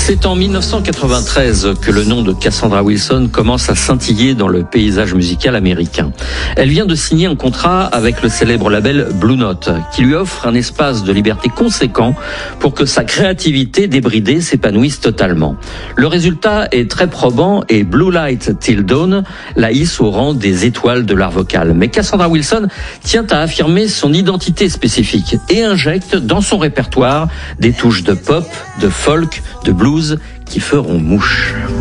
C'est en 1993 que le nom de Cassandra Wilson commence à scintiller dans le paysage musical américain. Elle vient de signer un contrat avec le célèbre label Blue Note, qui lui offre un espace de liberté conséquent pour que sa créativité débridée s'épanouisse totalement. Le résultat est très probant et Blue Light Till Dawn la hisse au rang des étoiles de l'art vocal. Mais Cassandra Wilson tient à affirmer son identité spécifique et injecte dans son répertoire des touches de pop, de folk, de blues qui feront mouche.